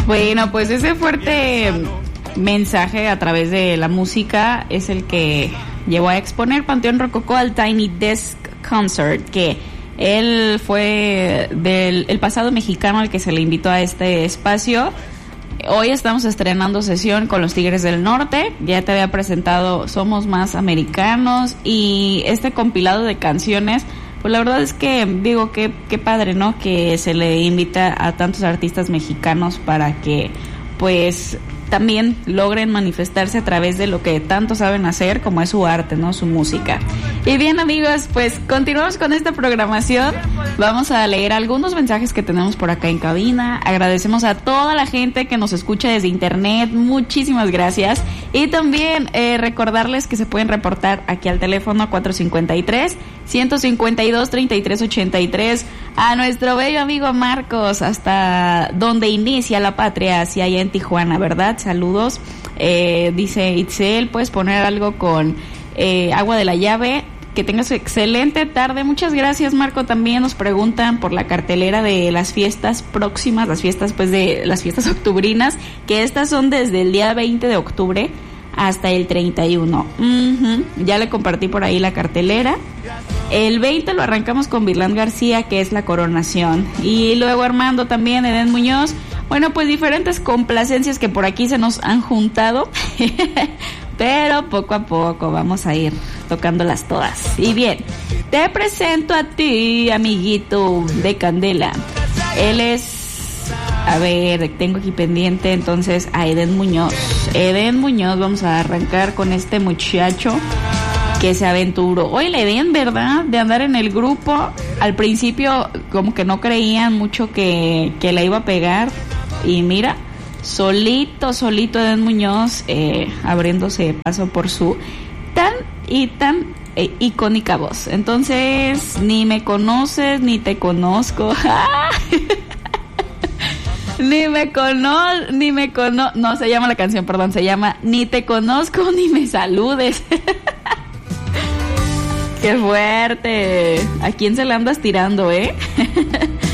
Bueno, pues ese fuerte mensaje a través de la música es el que llevó a exponer Panteón Rococó al Tiny Desk Concert, que él fue el pasado mexicano al que se le invitó a este espacio. Hoy estamos estrenando sesión con los Tigres del Norte. Ya te había presentado Somos Más Americanos y este compilado de canciones. Pues la verdad es que digo que qué padre, ¿no? Que se le invita a tantos artistas mexicanos para que pues también logren manifestarse a través de lo que tanto saben hacer, como es su arte, ¿no? Su música. Y bien, amigos, pues continuamos con esta programación. Vamos a leer algunos mensajes que tenemos por acá en cabina. Agradecemos a toda la gente que nos escucha desde internet. Muchísimas gracias. Y también recordarles que se pueden reportar aquí al teléfono 453-152-3383 a nuestro bello amigo Marcos, hasta donde inicia la patria, hacia allá en Tijuana, ¿verdad? Saludos. Dice Itzel, puedes poner algo con Agua de la Llave. Que tengas excelente tarde. Muchas gracias, Marco. También nos preguntan por la cartelera de las fiestas próximas, las fiestas octubrinas, que estas son desde el día 20 de octubre hasta el 31. Ya le compartí por ahí la cartelera. El 20 lo arrancamos con Virlán García, que es La Coronación. Y luego Armando también, Edén Muñoz. Bueno, pues diferentes complacencias que por aquí se nos han juntado. Pero poco a poco vamos a ir tocándolas todas. Y bien, te presento a ti, amiguito de Candela. Él es... A ver, tengo aquí pendiente entonces a Edén Muñoz. Edén Muñoz, vamos a arrancar con este muchacho que se aventuró. Oye, le Edén, ¿verdad? De andar en el grupo. Al principio como que no creían mucho que la iba a pegar. Y mira... Solito Edén Muñoz abriéndose paso por su tan icónica voz. Entonces, ni me conoces ni te conozco. No, se llama la canción, perdón, se llama Ni te conozco ni me saludes. ¡Qué fuerte! ¿A quién se le andas tirando,